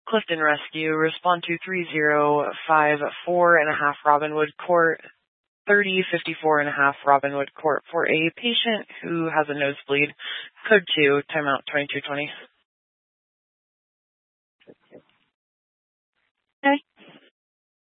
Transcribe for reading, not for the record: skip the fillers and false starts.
Clifton Rescue, respond to 3054.5 Robinwood Court, 3054.5 Robinwood Court for a patient who has a nosebleed. Code 2, timeout 2220.